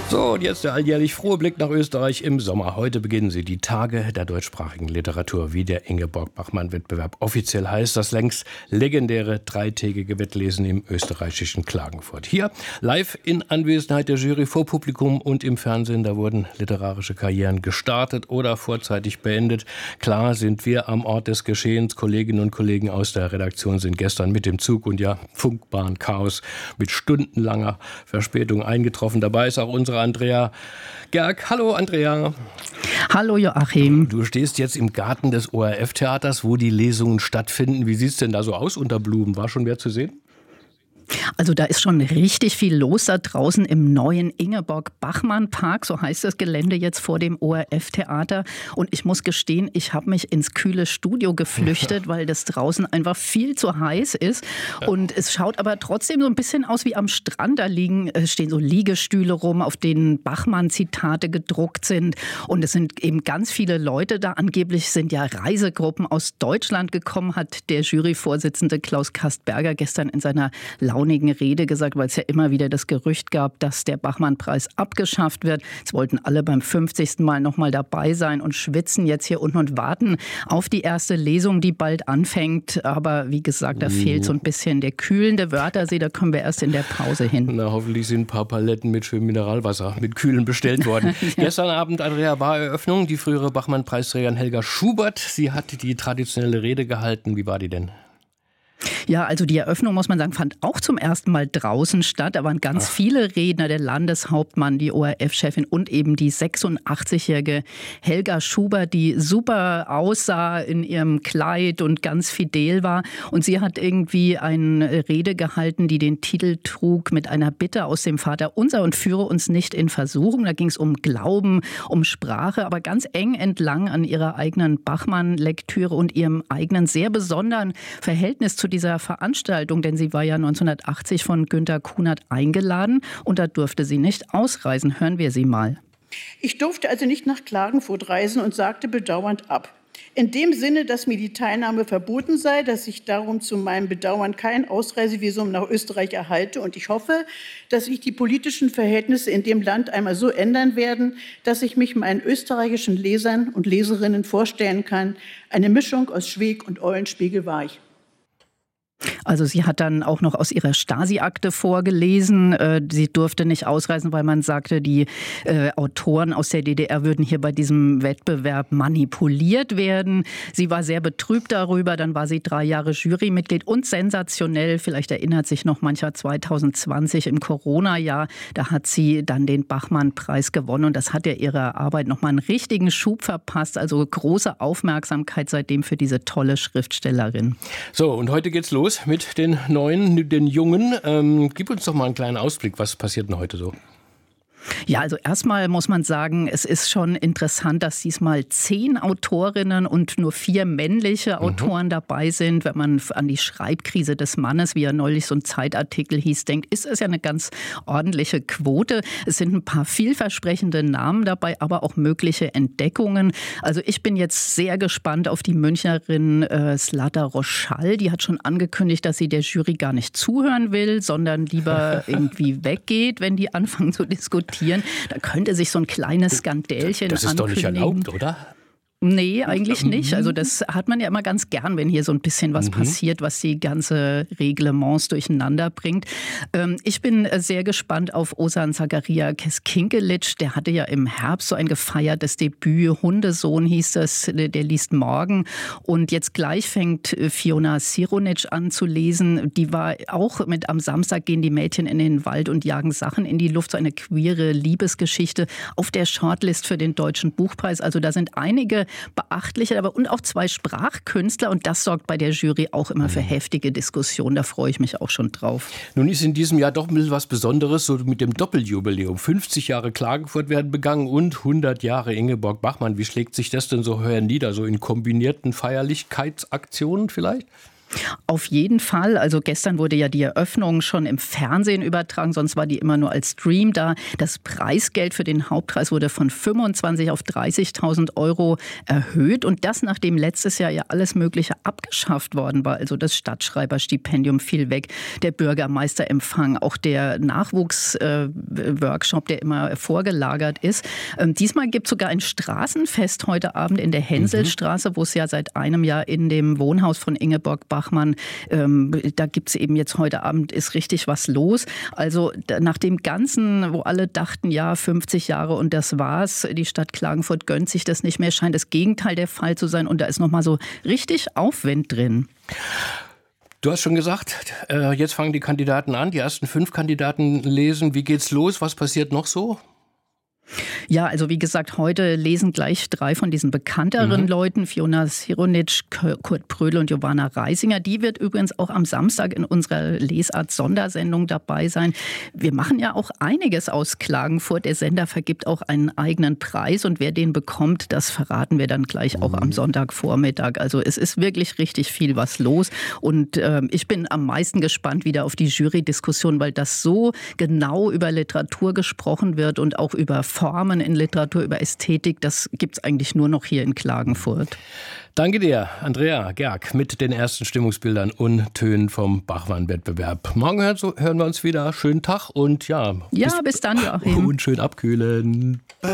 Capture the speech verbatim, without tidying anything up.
So, und jetzt der alljährlich frohe Blick nach Österreich im Sommer. Heute beginnen sie die Tage der deutschsprachigen Literatur, wie der Ingeborg-Bachmann-Wettbewerb offiziell heißt. Das längst legendäre dreitägige Wettlesen im österreichischen Klagenfurt. Hier live in Anwesenheit der Jury vor Publikum und im Fernsehen. Da wurden literarische Karrieren gestartet oder vorzeitig beendet. Klar sind wir am Ort des Geschehens. Kolleginnen und Kollegen aus der Redaktion sind gestern mit dem Zug und ja, funkbaren Chaos mit stundenlanger Verspätung eingetroffen. Dabei ist auch unsere Andrea Gerg. Hallo Andrea. Hallo Joachim. Du stehst jetzt im Garten des O R F-Theaters, wo die Lesungen stattfinden. Wie sieht es denn da so aus unter Blumen? War schon wer zu sehen? Also da ist schon richtig viel los da draußen im neuen Ingeborg-Bachmann-Park, so heißt das Gelände jetzt vor dem O R F-Theater. Und ich muss gestehen, ich habe mich ins kühle Studio geflüchtet, weil das draußen einfach viel zu heiß ist. Und es schaut aber trotzdem so ein bisschen aus wie am Strand. Da liegen, stehen so Liegestühle rum, auf denen Bachmann-Zitate gedruckt sind. Und es sind eben ganz viele Leute da. Angeblich sind ja Reisegruppen aus Deutschland gekommen, hat der Juryvorsitzende Klaus Kastberger gestern in seiner launigen Rede gesagt, weil es ja immer wieder das Gerücht gab, dass der Bachmann-Preis abgeschafft wird. Es wollten alle beim fünfzigsten Mal noch mal dabei sein und schwitzen jetzt hier unten und warten auf die erste Lesung, die bald anfängt. Aber wie gesagt, da fehlt so ein bisschen der kühlende Wörthersee. Da kommen wir erst in der Pause hin. Na, hoffentlich sind ein paar Paletten mit schönem Mineralwasser, mit Kühlen bestellt worden. Ja. Gestern Abend, Andrea, war Eröffnung. Die frühere Bachmann-Preisträgerin Helga Schubert. Sie hat die traditionelle Rede gehalten. Wie war die denn? Ja, also die Eröffnung, muss man sagen, fand auch zum ersten Mal draußen statt. Da waren ganz Ach. viele Redner, der Landeshauptmann, die O R F-Chefin und eben die sechsundachtzigjährige Helga Schubert, die super aussah in ihrem Kleid und ganz fidel war. Und sie hat irgendwie eine Rede gehalten, die den Titel trug mit einer Bitte aus dem Vaterunser und führe uns nicht in Versuchung. Da ging es um Glauben, um Sprache, aber ganz eng entlang an ihrer eigenen Bachmann-Lektüre und ihrem eigenen sehr besonderen Verhältnis zu dieser Veranstaltung, denn sie war ja neunzehnhundertachtzig von Günter Kunert eingeladen und da durfte sie nicht ausreisen. Hören wir sie mal. Ich durfte also nicht nach Klagenfurt reisen und sagte bedauernd ab. In dem Sinne, dass mir die Teilnahme verboten sei, dass ich darum zu meinem Bedauern kein Ausreisevisum nach Österreich erhalte. Und ich hoffe, dass sich die politischen Verhältnisse in dem Land einmal so ändern werden, dass ich mich meinen österreichischen Lesern und Leserinnen vorstellen kann. Eine Mischung aus Schweig und Eulenspiegel war ich. Also sie hat dann auch noch aus ihrer Stasi-Akte vorgelesen. Sie durfte nicht ausreisen, weil man sagte, die äh, Autoren aus der D D R würden hier bei diesem Wettbewerb manipuliert werden. Sie war sehr betrübt darüber. Dann war sie drei Jahre Jurymitglied und sensationell, vielleicht erinnert sich noch mancher, zwanzig zwanzig im Corona-Jahr, da hat sie dann den Bachmann-Preis gewonnen und das hat ja ihrer Arbeit nochmal einen richtigen Schub verpasst. Also große Aufmerksamkeit seitdem für diese tolle Schriftstellerin. So, und heute geht's los mit den Neuen, den Jungen. Ähm, gib uns doch mal einen kleinen Ausblick. Was passiert denn heute so? Ja, also erstmal muss man sagen, es ist schon interessant, dass diesmal zehn Autorinnen und nur vier männliche Autoren mhm. dabei sind. Wenn man an die Schreibkrise des Mannes, wie ja neulich so ein Zeitartikel hieß, denkt, ist es ja eine ganz ordentliche Quote. Es sind ein paar vielversprechende Namen dabei, aber auch mögliche Entdeckungen. Also ich bin jetzt sehr gespannt auf die Münchnerin äh, Zlata Roschall. Die hat schon angekündigt, dass sie der Jury gar nicht zuhören will, sondern lieber irgendwie weggeht, wenn die anfangen zu diskutieren. Da könnte sich so ein kleines Skandälchen ankündigen. Das ist doch nicht erlaubt, oder? Nee, eigentlich nicht. Also das hat man ja immer ganz gern, wenn hier so ein bisschen was mhm. passiert, was die ganze Reglements durcheinander bringt. Ähm, ich bin sehr gespannt auf Ozan Zakaria Keskinkelic. Der hatte ja im Herbst so ein gefeiertes Debüt. Hundesohn hieß das, der liest morgen. Und jetzt gleich fängt Fiona Sironic an zu lesen. Die war auch mit Am Samstag gehen die Mädchen in den Wald und jagen Sachen in die Luft. So eine queere Liebesgeschichte auf der Shortlist für den Deutschen Buchpreis. Also da sind einige beachtliche, aber und auch zwei Sprachkünstler und das sorgt bei der Jury auch immer für heftige Diskussionen. Da freue ich mich auch schon drauf. Nun ist in diesem Jahr doch ein bisschen was Besonderes, so mit dem Doppeljubiläum. fünfzig Jahre Klagenfurt werden begangen und hundert Jahre Ingeborg Bachmann. Wie schlägt sich das denn so nieder, so in kombinierten Feierlichkeitsaktionen vielleicht? Auf jeden Fall. Also gestern wurde ja die Eröffnung schon im Fernsehen übertragen, sonst war die immer nur als Stream da. Das Preisgeld für den Hauptpreis wurde von fünfundzwanzig auf dreißigtausend Euro erhöht und das, nachdem letztes Jahr ja alles Mögliche abgeschafft worden war. Also das Stadtschreiberstipendium fiel weg, der Bürgermeisterempfang, auch der Nachwuchsworkshop, äh, der immer vorgelagert ist. Ähm, diesmal gibt es sogar ein Straßenfest heute Abend in der Hänselstraße, wo es ja seit einem Jahr in dem Wohnhaus von Ingeborg Bachmann, ähm, da gibt es eben jetzt heute Abend, ist richtig was los. Also da, nach dem Ganzen, wo alle dachten, ja, fünfzig Jahre und das war's, die Stadt Klagenfurt gönnt sich das nicht mehr, scheint das Gegenteil der Fall zu sein und da ist nochmal so richtig Aufwind drin. Du hast schon gesagt, äh, jetzt fangen die Kandidaten an, die ersten fünf Kandidaten lesen. Wie geht's los? Was passiert noch so? Ja, also wie gesagt, heute lesen gleich drei von diesen bekannteren mhm. Leuten, Fiona Sironitsch, Kurt Prödel und Giovanna Reisinger. Die wird übrigens auch am Samstag in unserer Lesart-Sondersendung dabei sein. Wir machen ja auch einiges aus Klagenfurt. Der Sender vergibt auch einen eigenen Preis und wer den bekommt, das verraten wir dann gleich auch am Sonntagvormittag. Also es ist wirklich richtig viel was los und äh, ich bin am meisten gespannt wieder auf die Jury-Diskussion, weil das so genau über Literatur gesprochen wird und auch über Formen in Literatur, über Ästhetik, das gibt es eigentlich nur noch hier in Klagenfurt. Danke dir, Andrea Gerg, mit den ersten Stimmungsbildern und Tönen vom Bachmann-Wettbewerb. Morgen hören wir uns wieder. Schönen Tag und ja. Ja, bis, bis dann, Joachim. Und schön abkühlen.